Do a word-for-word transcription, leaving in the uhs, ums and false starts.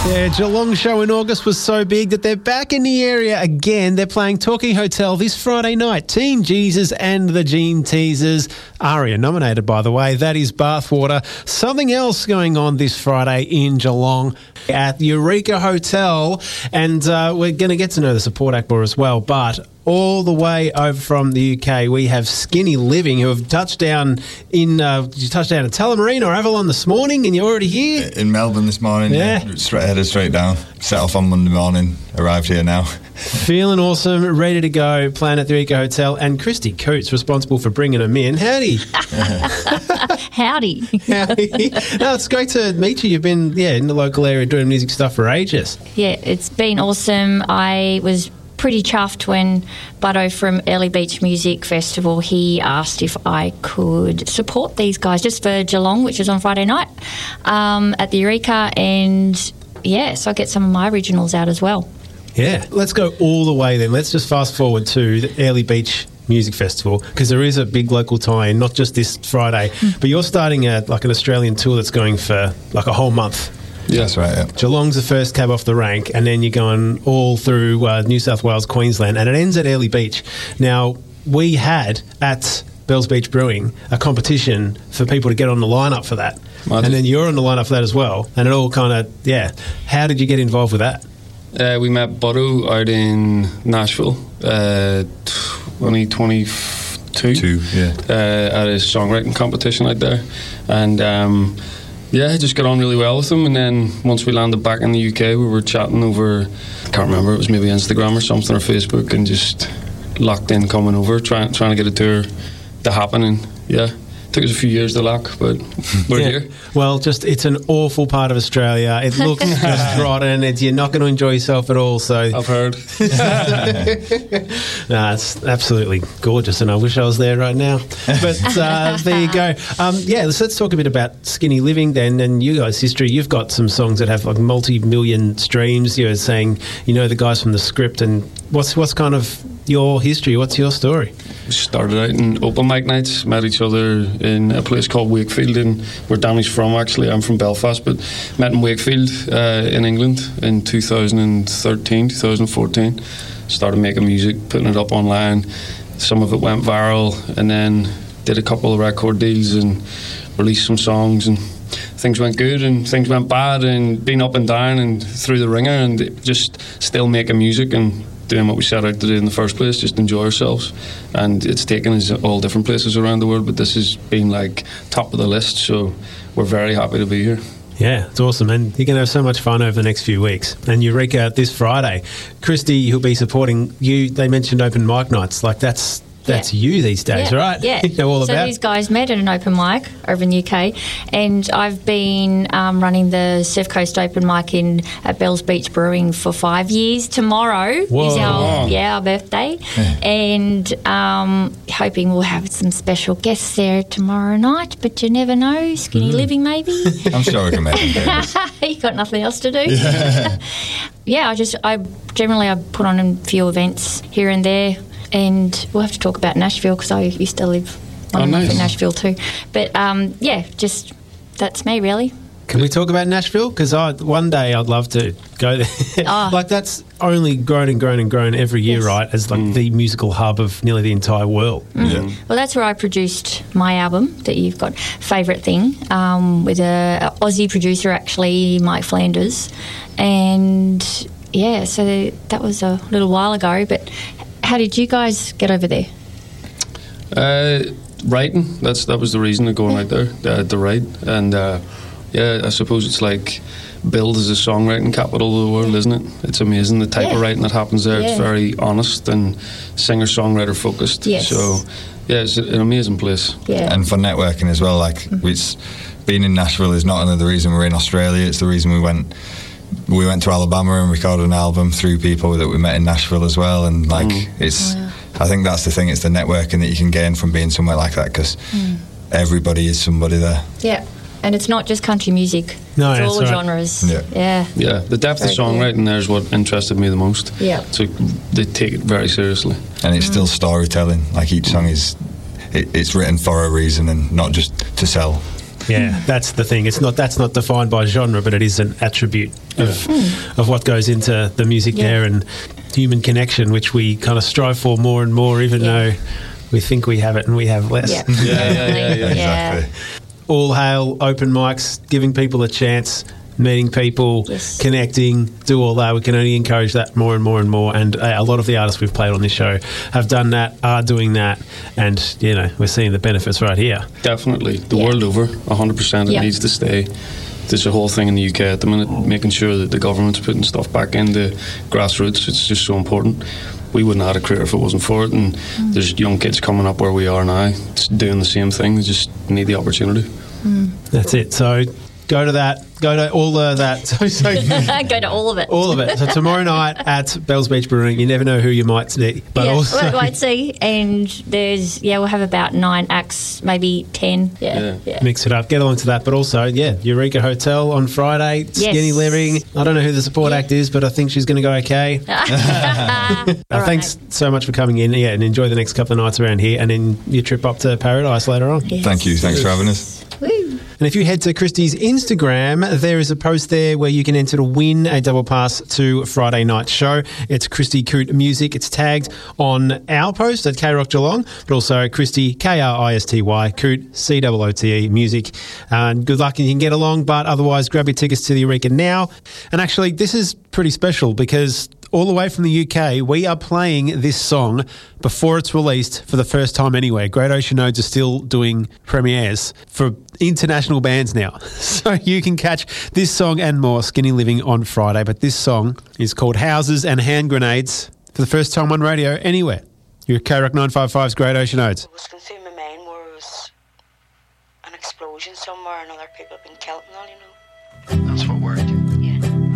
Yeah, Geelong show in August was so big that they're back in the area again. They're playing Torquay Hotel this Friday night. Teen Jesus and the Gene Teasers. Aria nominated, by the way. That is Bathwater. Something else going on this Friday in Geelong at Eureka Hotel. And uh, we're going to get to know the support act more as well. But all the way over from the U K, we have Skinny Living, who have touched down in, uh, did you touch down at Tullamarine or Avalon this morning, and you're already here? In Melbourne this morning, yeah. yeah. Straight headed straight down. Set off on Monday morning, arrived here now. Feeling awesome, ready to go, playing at the Eureka Hotel. And Christy Coots, responsible for bringing them in. Howdy. Howdy. Howdy. No, it's great to meet you. You've been, yeah, in the local area doing music stuff for ages. Yeah, it's been awesome. I was pretty chuffed when Butto from Early Beach Music Festival, he asked if I could support these guys just for Geelong, which is on Friday night, um, at the Eureka, and yeah, so I get some of my originals out as well. Yeah, let's go all the way then. Let's just fast forward to the Early Beach Music Festival, because there is a big local tie-in, not just this Friday, mm. but you're starting a, like an Australian tour that's going for like a whole month. Yeah, that's right, yeah. Geelong's the first cab off the rank, and then you're going all through uh, New South Wales, Queensland, and it ends at Early Beach. Now, we had at Bells Beach Brewing a competition for people to get on the lineup for that. Might and then you're on the lineup for that as well, and it all kind of, yeah. How did you get involved with that? Uh, we met Butto out in Nashville, uh, twenty twenty-two, Two, yeah. uh, at a songwriting competition out there, and um, yeah, I just got on really well with him. And then once we landed back in the U K, we were chatting over, I can't remember, it was maybe Instagram or something, or Facebook, and just locked in coming over, trying trying to get a tour to happen. And yeah, took us a few years to lock, but we're yeah. here. Well, just it's an awful part of Australia. It looks just rotten. It's, you're not going to enjoy yourself at all. So I've heard. Nah, it's absolutely gorgeous, and I wish I was there right now. But uh, there you go. Um, yeah, let's, let's talk a bit about Skinny Living then, and you guys' history. You've got some songs that have like multi-million streams. You're saying, you know, the guys from The Script, and what's what's kind of your history? What's your story? We started out in open mic nights, met each other in a place called Wakefield, and where Danny's from actually. I'm from Belfast, but met in Wakefield uh, in England in two thousand thirteen, two thousand fourteen. Started making music, putting it up online. Some of it went viral, and then did a couple of record deals and released some songs, and things went good and things went bad, and been up and down and through the ringer, and just still making music and doing what we set out to do in the first place, just enjoy ourselves. And it's taken us all different places around the world, but this has been like top of the list, so we're very happy to be here. Yeah, it's awesome, and you're going to have so much fun over the next few weeks. And Eureka this Friday. Christy, who'll be supporting you, they mentioned open mic nights. Like, that's that's yeah. you these days, yeah. right? Yeah. You know all so about. These guys met at an open mic over in the U K, and I've been um, running the Surf Coast Open Mic in at Bells Beach Brewing for five years. Tomorrow Whoa. is our Wow. yeah our birthday, yeah. and um, hoping we'll have some special guests there tomorrow night. But you never know, Skinny mm. Living maybe. I'm sure we can make it. You got nothing else to do. Yeah. yeah, I just I generally I put on a few events here and there. And we'll have to talk about Nashville, because I used to live on oh, nice. in Nashville too. But um, yeah, just that's me really. Can we talk about Nashville? Because one day I'd love to go there. Oh. Like, that's only grown and grown and grown every year, yes. right? As like mm. the musical hub of nearly the entire world. Mm. Yeah. Well, that's where I produced my album that you've got, Favourite Thing, um, with a, a Aussie producer actually, Mike Flanders, and yeah, so that was a little while ago. But how did you guys get over there? Uh, writing. That's that was the reason of going out there uh, to write. And uh, yeah, I suppose it's like billed as a songwriting capital of the world, isn't it? It's amazing the type yeah. of writing that happens there. Yeah. It's very honest and singer-songwriter focused. Yes. So yeah, it's an amazing place. Yeah. And for networking as well. Like, mm-hmm. it's being in Nashville is not only the reason we're in Australia. It's the reason we went. We went to Alabama and recorded an album through people that we met in Nashville as well. And like, mm. it's. Wow. I think that's the thing. It's the networking that you can gain from being somewhere like that, because mm. everybody is somebody there. Yeah. And it's not just country music. No, it's all right. genres. Yeah. Yeah. Yeah. The depth Very of songwriting cool. there is what interested me the most. Yeah. So they take it very seriously. And it's mm. still storytelling. Like, each song is, it, it's written for a reason and not just to sell. Yeah, that's the thing. It's not that's not defined by genre, but it is an attribute of mm. of what goes into the music yeah. there, and human connection, which we kind of strive for more and more, even yeah. though we think we have it and we have less. Yeah, yeah, yeah, yeah, yeah, yeah. Exactly. All hail open mics, giving people a chance, meeting people, yes. connecting, do all that. We can only encourage that more and more and more. And uh, a lot of the artists we've played on this show have done that, are doing that, and, you know, we're seeing the benefits right here. Definitely. The yeah. world over, one hundred percent. It yeah. needs to stay. There's a whole thing in the U K at the minute, making sure that the government's putting stuff back into grassroots. It's just so important. We wouldn't have had a career if it wasn't for it, and mm. there's young kids coming up where we are now, it's doing the same thing. They just need the opportunity. Mm. That's it. So go to that. Go to all of that. So, so go to all of it. All of it. So tomorrow night at Bells Beach Brewing, you never know who you might see. But yeah, also, we might see. And there's, yeah, we'll have about nine acts, maybe ten. Yeah, yeah. yeah. Mix it up. Get along to that. But also, yeah, Eureka Hotel on Friday. Yes. Skinny Living. I don't know who the support yeah. act is, but I think she's going to go okay. uh, right, thanks mate. so much for coming in. Yeah, and enjoy the next couple of nights around here, and then your trip up to Paradise later on. Yes. Thank you. Thanks for having us. Woo. And if you head to Christy's Instagram, there is a post there where you can enter to win a double pass to Friday night show. It's Christy Coot Music. It's tagged on our post at K Rock Geelong, but also Christy, K R I S T Y, Coot, C O O T E, Music. Uh, good luck and you can get along, but otherwise grab your tickets to the Eureka now. And actually, this is pretty special because all the way from the U K, we are playing this song before it's released for the first time anywhere. Great Ocean Odes are still doing premieres for international bands now. So you can catch this song and more, Skinny Living, on Friday. But this song is called Houses and Hand Grenades for the first time on radio anywhere. You're K Rock nine fifty-five's Great Ocean Odes. It was going through my mind where it was an explosion somewhere and other people have been killed and all, you know. That's what worked.